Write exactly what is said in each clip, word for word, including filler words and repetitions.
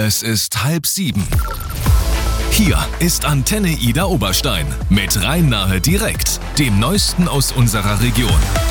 Es ist halb sieben. Hier ist Antenne Ida Oberstein mit Rhein-Nahe direkt, dem Neuesten aus unserer Region.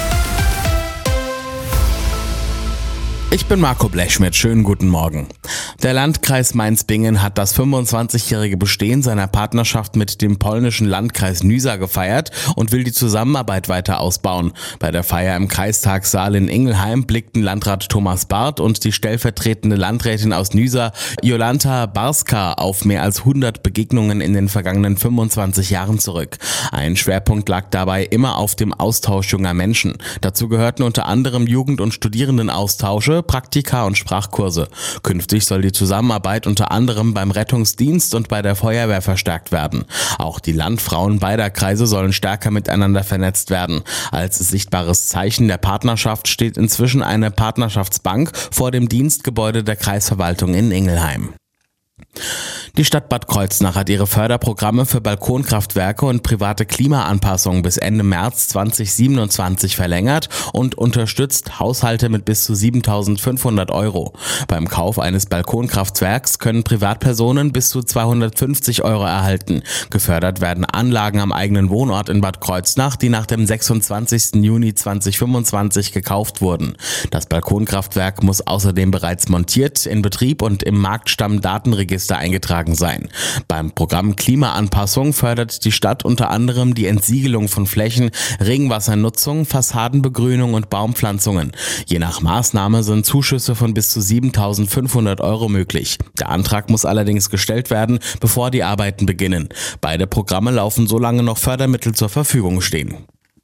Ich bin Marco Blechschmidt, schönen guten Morgen. Der Landkreis Mainz-Bingen hat das fünfundzwanzigjährige Bestehen seiner Partnerschaft mit dem polnischen Landkreis Nysa gefeiert und will die Zusammenarbeit weiter ausbauen. Bei der Feier im Kreistagssaal in Ingelheim blickten Landrat Thomas Barth und die stellvertretende Landrätin aus Nysa, Jolanta Barska, auf mehr als hundert Begegnungen in den vergangenen fünfundzwanzig Jahren zurück. Ein Schwerpunkt lag dabei immer auf dem Austausch junger Menschen. Dazu gehörten unter anderem Jugend- und Studierendenaustausche, Praktika und Sprachkurse. Künftig soll die Zusammenarbeit unter anderem beim Rettungsdienst und bei der Feuerwehr verstärkt werden. Auch die Landfrauen beider Kreise sollen stärker miteinander vernetzt werden. Als sichtbares Zeichen der Partnerschaft steht inzwischen eine Partnerschaftsbank vor dem Dienstgebäude der Kreisverwaltung in Ingelheim. Die Stadt Bad Kreuznach hat ihre Förderprogramme für Balkonkraftwerke und private Klimaanpassungen bis Ende März zweitausendsiebenundzwanzig verlängert und unterstützt Haushalte mit bis zu siebentausendfünfhundert Euro. Beim Kauf eines Balkonkraftwerks können Privatpersonen bis zu zweihundertfünfzig Euro erhalten. Gefördert werden Anlagen am eigenen Wohnort in Bad Kreuznach, die nach dem sechsundzwanzigsten Juni zweitausendfünfundzwanzig gekauft wurden. Das Balkonkraftwerk muss außerdem bereits montiert, in Betrieb und im Marktstammdatenregister eingetragen sein. Beim Programm Klimaanpassung fördert die Stadt unter anderem die Entsiegelung von Flächen, Regenwassernutzung, Fassadenbegrünung und Baumpflanzungen. Je nach Maßnahme sind Zuschüsse von bis zu siebentausendfünfhundert Euro möglich. Der Antrag muss allerdings gestellt werden, bevor die Arbeiten beginnen. Beide Programme laufen solange noch Fördermittel zur Verfügung stehen.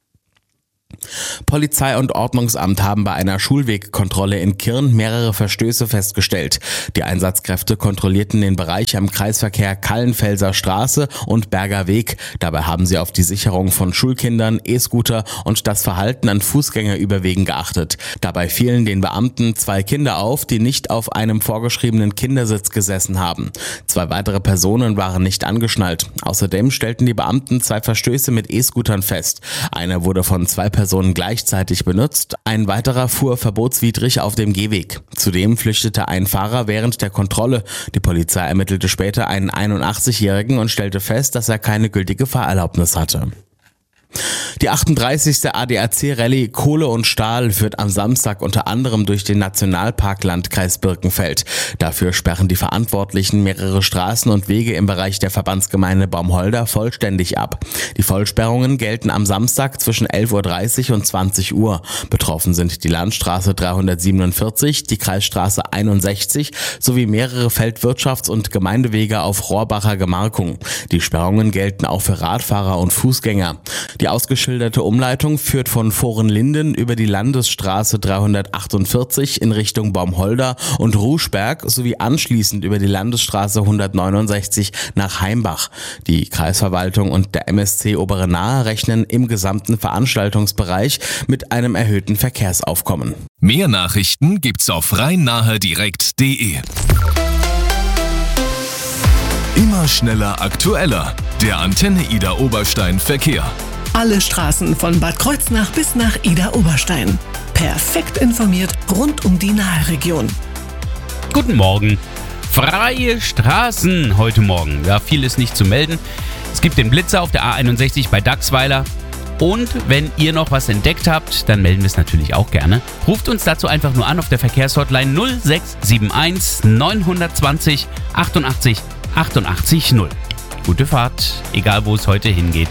Polizei und Ordnungsamt haben bei einer Schulwegkontrolle in Kirn mehrere Verstöße festgestellt. Die Einsatzkräfte kontrollierten den Bereich am Kreisverkehr Kallenfelser Straße und Berger Weg. Dabei haben sie auf die Sicherung von Schulkindern, E-Scooter und das Verhalten an Fußgängerüberwegen geachtet. Dabei fielen den Beamten zwei Kinder auf, die nicht auf einem vorgeschriebenen Kindersitz gesessen haben. Zwei weitere Personen waren nicht angeschnallt. Außerdem stellten die Beamten zwei Verstöße mit E-Scootern fest. Einer wurde von zwei Personen gleichzeitig benutzt, ein weiterer fuhr verbotswidrig auf dem Gehweg. Zudem flüchtete ein Fahrer während der Kontrolle. Die Polizei ermittelte später einen einundachtzigjährigen und stellte fest, dass er keine gültige Fahrerlaubnis hatte. Die achtunddreißigste A D A C-Rallye Kohle und Stahl führt am Samstag unter anderem durch den Nationalpark Landkreis Birkenfeld. Dafür sperren die Verantwortlichen mehrere Straßen und Wege im Bereich der Verbandsgemeinde Baumholder vollständig ab. Die Vollsperrungen gelten am Samstag zwischen elf Uhr dreißig und zwanzig Uhr. Betroffen sind die Landstraße dreihundertsiebenundvierzig, die Kreisstraße einundsechzig sowie mehrere Feldwirtschafts- und Gemeindewege auf Rohrbacher Gemarkung. Die Sperrungen gelten auch für Radfahrer und Fußgänger. Die ausgeschilderte Umleitung führt von Vorenlinden über die Landesstraße dreihundertachtundvierzig in Richtung Baumholder und Ruschberg sowie anschließend über die Landesstraße hundertneunundsechzig nach Heimbach. Die Kreisverwaltung und der M S C Obere Nahe rechnen im gesamten Veranstaltungsbereich mit einem erhöhten Verkehrsaufkommen. Mehr Nachrichten gibt's auf rhein-nahe direkt punkt de. Immer schneller, aktueller. Der Antenne Ida Oberstein Verkehr. Alle Straßen von Bad Kreuznach bis nach Ida Oberstein. Perfekt informiert rund um die Naheregion. Guten Morgen. Freie Straßen heute Morgen. Ja, viel ist nicht zu melden. Es gibt den Blitzer auf der A einundsechzig bei Dachsweiler. Und wenn ihr noch was entdeckt habt, dann melden wir es natürlich auch gerne. Ruft uns dazu einfach nur an auf der Verkehrshotline null sechs sieben eins neun zwei null achtundachtzig achtundachtzig null. Gute Fahrt, egal wo es heute hingeht.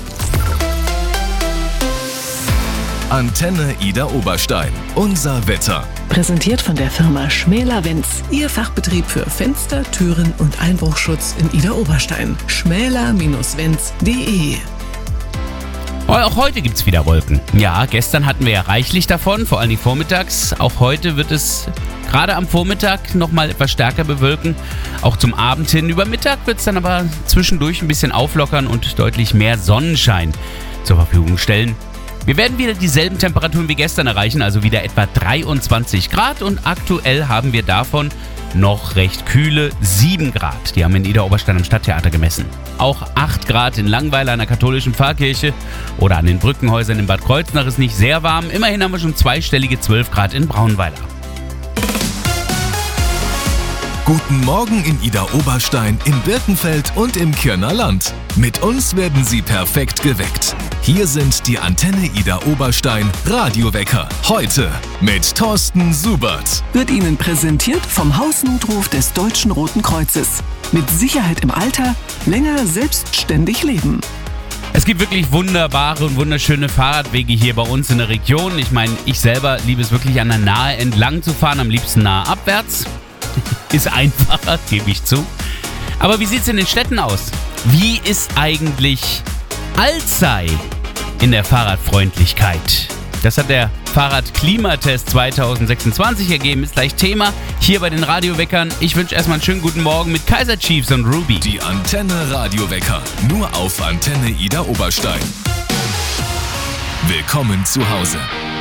Antenne Ida Oberstein. Unser Wetter. Präsentiert von der Firma Schmäler-Wenz. Ihr Fachbetrieb für Fenster, Türen und Einbruchschutz in Ida Oberstein. schmäler Bindestrich wenz punkt de. Auch heute gibt's wieder Wolken. Ja, gestern hatten wir ja reichlich davon, vor allem vormittags. Auch heute wird es gerade am Vormittag nochmal etwas stärker bewölken. Auch zum Abend hin. Über Mittag wird es dann aber zwischendurch ein bisschen auflockern und deutlich mehr Sonnenschein zur Verfügung stellen. Wir werden wieder dieselben Temperaturen wie gestern erreichen, also wieder etwa dreiundzwanzig Grad und aktuell haben wir davon noch recht kühle sieben Grad. Die haben wir in Ida Oberstein am Stadttheater gemessen. Auch acht Grad in Langweiler an der katholischen Pfarrkirche oder an den Brückenhäusern in Bad Kreuznach ist nicht sehr warm. Immerhin haben wir schon zweistellige zwölf Grad in Braunweiler. Guten Morgen in Idar-Oberstein, in Birkenfeld und im Kirner Land. Mit uns werden Sie perfekt geweckt. Hier sind die Antenne Idar-Oberstein Radiowecker. Heute mit Thorsten Subert. Wird Ihnen präsentiert vom Hausnotruf des Deutschen Roten Kreuzes. Mit Sicherheit im Alter, länger selbstständig leben. Es gibt wirklich wunderbare und wunderschöne Fahrradwege hier bei uns in der Region. Ich meine, ich selber liebe es wirklich an der Nahe entlang zu fahren, am liebsten nahe abwärts. Ist einfacher, gebe ich zu. Aber wie sieht es in den Städten aus? Wie ist eigentlich Alzey in der Fahrradfreundlichkeit? Das hat der Fahrradklimatest zwanzig sechsundzwanzig ergeben, ist gleich Thema hier bei den Radioweckern. Ich wünsche erstmal einen schönen guten Morgen mit Kaiser Chiefs und Ruby. Die Antenne Radiowecker, nur auf Antenne Idar-Oberstein. Willkommen zu Hause.